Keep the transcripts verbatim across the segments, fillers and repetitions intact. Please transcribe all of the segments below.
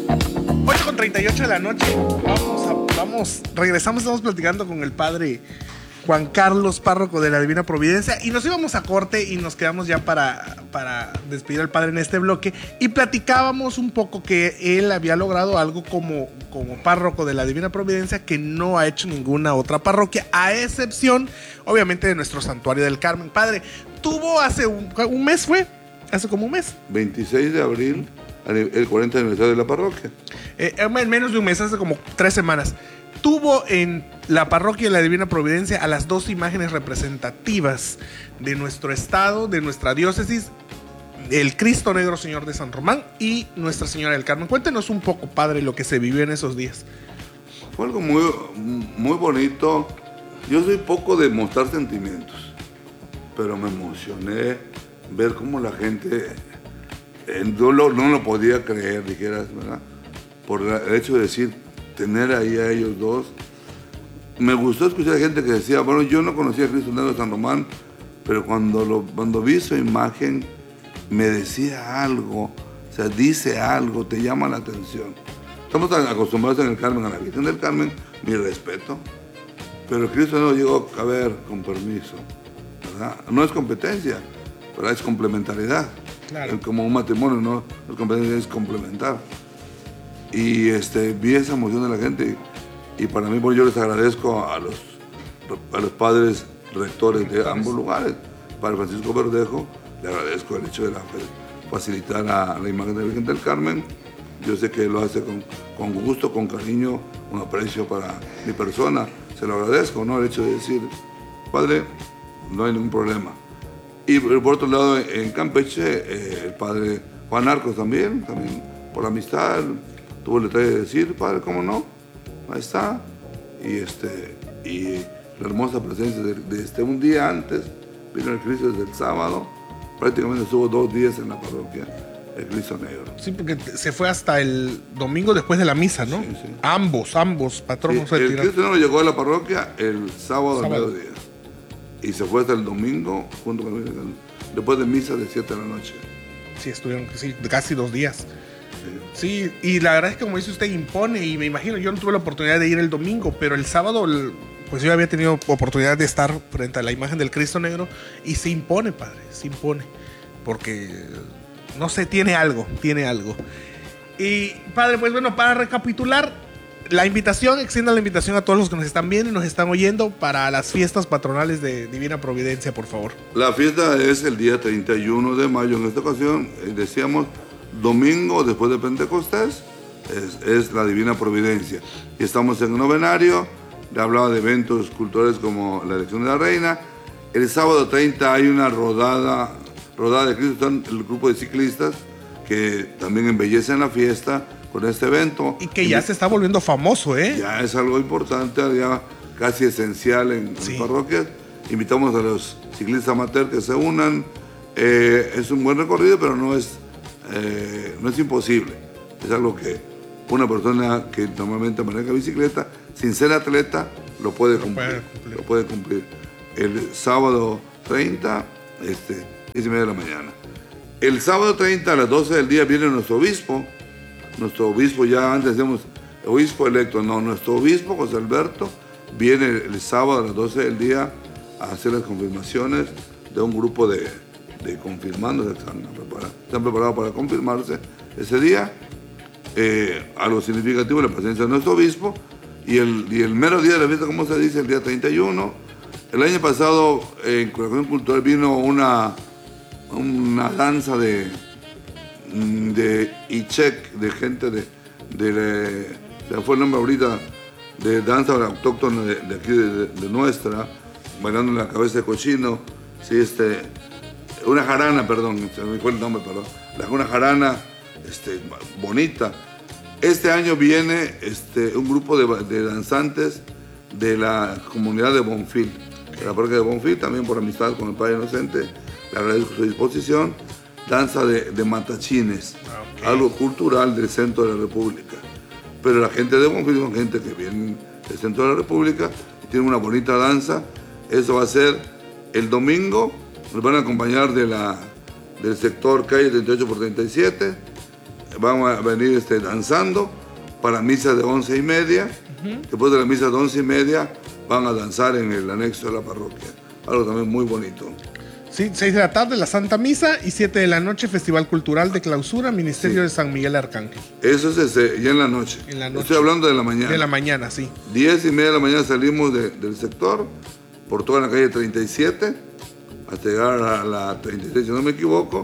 ocho con treinta y ocho de la noche. Vamos, a, vamos, regresamos, estamos platicando con el padre Juan Carlos, párroco de la Divina Providencia, y nos íbamos a corte y nos quedamos ya para, para despedir al padre en este bloque, y platicábamos un poco que él había logrado algo como, como párroco de la Divina Providencia que no ha hecho ninguna otra parroquia, a excepción obviamente de nuestro Santuario del Carmen. Padre, tuvo hace un, un mes, fue, hace como un mes, veintiséis de abril, el cuarenta aniversario de la parroquia. Eh, en menos de un mes, hace como tres semanas. Tuvo en la parroquia de la Divina Providencia a las dos imágenes representativas de nuestro estado, de nuestra diócesis, el Cristo Negro Señor de San Román y Nuestra Señora del Carmen. Cuéntenos un poco, padre, lo que se vivió en esos días. Fue algo muy, muy bonito. Yo soy poco de mostrar sentimientos, pero me emocioné ver cómo la gente eh, no, lo, no lo podía creer, dijeras, ¿verdad? Por el hecho de decir, tener ahí a ellos dos. Me gustó escuchar a gente que decía, bueno, yo no conocía a Cristo Negro de San Román, pero cuando, lo, cuando vi su imagen me decía algo, o sea, dice algo, te llama la atención. Estamos tan acostumbrados en el Carmen a la Virgen del Carmen, mi respeto, pero Cristo Negro llegó a ver, con permiso, ¿verdad? No es competencia, pero es complementariedad. Claro. Como un matrimonio, no es competencia, es complementar. Y este, vi esa emoción de la gente y para mí, pues, yo les agradezco a los, a los padres rectores de ambos lugares. Padre Francisco Verdejo, le agradezco el hecho de la, facilitar a la imagen de la Virgen del Carmen. Yo sé que lo hace con, con gusto, con cariño, un aprecio para mi persona. Se lo agradezco, ¿no? El hecho de decir, padre, no hay ningún problema. Y por otro lado, en Campeche, eh, el padre Juan Arcos también, también por la amistad, tuvo el detalle de decir, padre, ¿cómo no? Ahí está. Y, este, y la hermosa presencia de, de este, un día antes, vino el Cristo desde el sábado, prácticamente estuvo dos días en la parroquia, el Cristo Negro. Sí, porque se fue hasta el domingo después de la misa, ¿no? Sí, sí. Ambos, ambos patronos. Sí, el Cristo Negro llegó a la parroquia el sábado, sábado. al mediodía. Y se fue hasta el domingo, junto con el, después de misa de siete de la noche. Sí, estuvieron sí, casi dos días. Sí, y la verdad es que, como dice usted, impone, y me imagino, yo no tuve la oportunidad de ir el domingo, pero el sábado, pues yo había tenido oportunidad de estar frente a la imagen del Cristo Negro, y se impone, padre, se impone, porque, no sé, tiene algo, tiene algo. Y, padre, pues bueno, para recapitular, la invitación, extienda la invitación a todos los que nos están viendo y nos están oyendo para las fiestas patronales de Divina Providencia, por favor. La fiesta es el día treinta y uno de mayo, en esta ocasión, decíamos, domingo después de Pentecostés, es, es la Divina Providencia. Y estamos en el novenario, le hablaba de eventos culturales como la elección de la reina. El sábado treinta hay una rodada, rodada de Cristo, están el grupo de ciclistas que también embellecen la fiesta con este evento. Y que ya y, se está volviendo famoso, ¿eh? Ya es algo importante, ya casi esencial en, sí. en parroquias. Invitamos a los ciclistas amateur que se unan. Eh, es un buen recorrido, pero no es Eh, no es imposible, es algo que una persona que normalmente maneja bicicleta, sin ser atleta, lo puede cumplir. Lo puede cumplir, lo puede cumplir. El sábado treinta, este, diez y media de la mañana. El sábado treinta a las doce del día viene nuestro obispo, nuestro obispo ya antes decíamos obispo electo, no, nuestro obispo José Alberto viene el sábado a las doce del día a hacer las confirmaciones de un grupo de de confirmandos, están preparados, están preparados para confirmarse ese día. Eh, algo significativo, la presencia de nuestro obispo, y el, y el mero día de la fiesta, como se dice, el día treinta y uno. El año pasado en Curación Cultural vino una, una danza de, de Ichek, de gente de, de, de, de fue el nombre ahorita, de danza autóctona de, de aquí, de, de, de nuestra, bailando en la cabeza de cochino, sí, este... una jarana, perdón, se me fue el nombre, perdón, una jarana este, bonita. Este año viene este, un grupo de, de danzantes de la comunidad de Bonfil, de la parroquia de Bonfil, también por amistad con el Padre Inocente, le agradezco su disposición. Danza de, de matachines, okay. Algo cultural del centro de la República. Pero la gente de Bonfil son gente que viene del centro de la República y tiene una bonita danza. Eso va a ser el domingo. Nos van a acompañar de la, del sector calle treinta y ocho por treinta y siete, van a venir este, danzando para misa de once y media. Uh-huh. Después de la misa de once y media van a danzar en el anexo de la parroquia. Algo también muy bonito. Sí, seis de la tarde la Santa Misa y siete de la noche Festival Cultural de Clausura, Ministerio sí. de San Miguel Arcángel. Eso es ese, ya en la noche. En la noche. Estoy hablando de la mañana. De la mañana, sí. Diez y media de la mañana salimos de, del sector, por toda la calle treinta y siete, hasta llegar a la treinta y seis, si no me equivoco,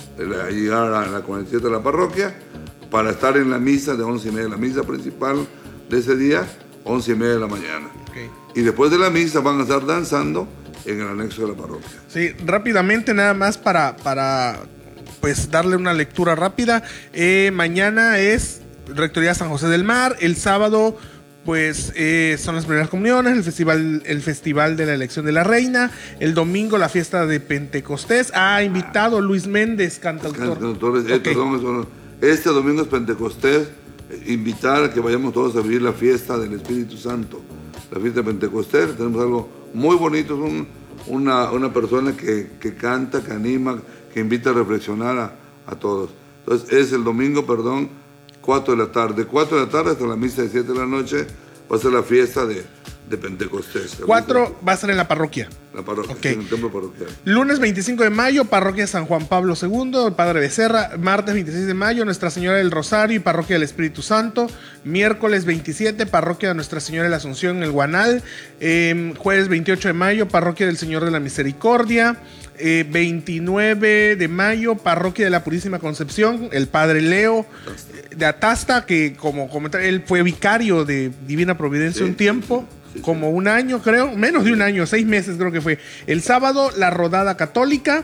a llegar a la cuarenta y siete de la parroquia, para estar en la misa de once y media, la misa principal de ese día, once y media de la mañana. Okay. Y después de la misa van a estar danzando en el anexo de la parroquia. Sí, rápidamente nada más para, para pues darle una lectura rápida. Eh, mañana es Rectoría San José del Mar, el sábado pues eh, son las primeras comuniones, el festival, el festival de la elección de la reina, el domingo la fiesta de Pentecostés. Ha invitado Luis Méndez, cantautor. Cantautores, okay. eh, perdón, este domingo es Pentecostés, invitar a que vayamos todos a vivir la fiesta del Espíritu Santo, la fiesta de Pentecostés. Tenemos algo muy bonito, es un, una, una persona que, que canta, que anima, que invita a reflexionar a, a todos. Entonces es el domingo, perdón, cuatro de la tarde. cuatro de la tarde hasta la misa de siete de la noche va a ser la fiesta de, de Pentecostés. cuatro va a ser en la parroquia. La parroquia, okay. En el templo parroquial. Lunes veinticinco de mayo, parroquia San Juan Pablo segundo, el Padre Becerra. Martes veintiséis de mayo, Nuestra Señora del Rosario y parroquia del Espíritu Santo. Miércoles veintisiete, parroquia de Nuestra Señora de la Asunción en el Guanal. Eh, jueves veintiocho de mayo, parroquia del Señor de la Misericordia. Eh, veintinueve de mayo, parroquia de la Purísima Concepción, el Padre Leo de Atasta, que como comentar, él fue vicario de Divina Providencia sí, un tiempo, sí, sí, como sí. un año creo, menos de un año, seis meses creo que fue. El sábado la rodada católica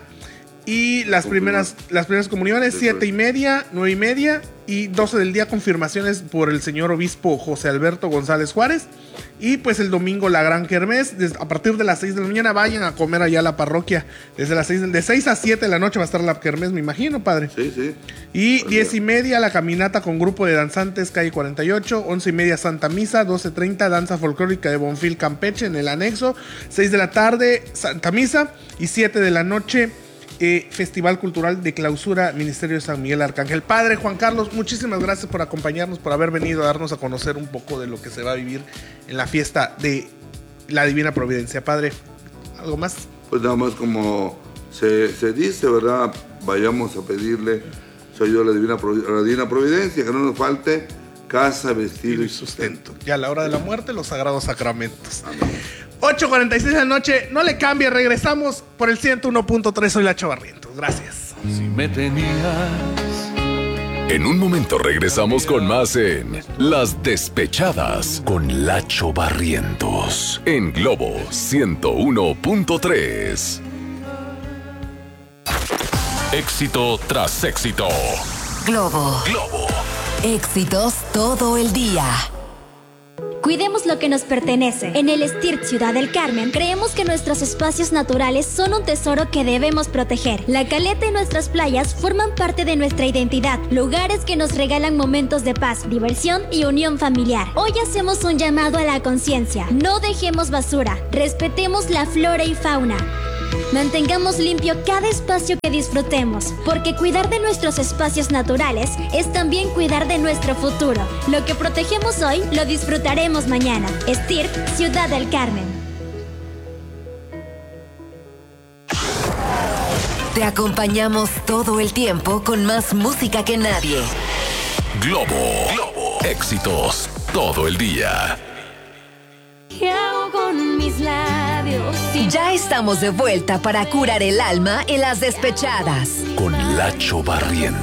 y las primeras, las primeras comuniones, siete y media, nueve y media y doce del día, confirmaciones por el señor obispo José Alberto González Juárez. Y pues el domingo la gran kermés, desde, a partir de las seis de la mañana vayan a comer allá a la parroquia. Desde las seis, de seis a siete de la noche va a estar la kermés, me imagino, padre. Sí, sí. Y diez y media la caminata con grupo de danzantes, calle cuarenta y ocho. Once y media Santa Misa, doce treinta danza folclórica de Bonfil, Campeche, en el anexo. Seis de la tarde Santa Misa y siete de la noche Eh, Festival Cultural de Clausura, Ministerio de San Miguel Arcángel. Padre Juan Carlos, muchísimas gracias por acompañarnos, por haber venido a darnos a conocer un poco de lo que se va a vivir en la fiesta de la Divina Providencia. Padre, ¿algo más? Pues nada más como se, se dice, ¿verdad? Vayamos a pedirle su ayuda a la Divina, a la Divina Providencia, que no nos falte casa, vestido y sustento. Y a la hora de la muerte, los sagrados sacramentos. Amén. ocho cuarenta y seis de la noche, no le cambie, regresamos por el ciento uno punto tres, soy Lacho Barrientos, gracias. Si me tenías. En un momento regresamos con más en Las Despechadas con Lacho Barrientos en Globo ciento uno punto tres. Éxito tras éxito. Globo. Globo. Éxitos todo el día. Cuidemos lo que nos pertenece. En el STIRT Ciudad del Carmen, creemos que nuestros espacios naturales son un tesoro que debemos proteger. La caleta y nuestras playas forman parte de nuestra identidad, lugares que nos regalan momentos de paz, diversión y unión familiar. Hoy hacemos un llamado a la conciencia. No dejemos basura, respetemos la flora y fauna. Mantengamos limpio cada espacio que disfrutemos, porque cuidar de nuestros espacios naturales es también cuidar de nuestro futuro. Lo que protegemos hoy, lo disfrutaremos mañana. STIRT, Ciudad del Carmen. Te acompañamos todo el tiempo con más música que nadie. Globo. Globo. Éxitos todo el día. ¿Qué hago con mis labios? Ya estamos de vuelta para curar el alma en Las Despechadas con Lacho Barrientos.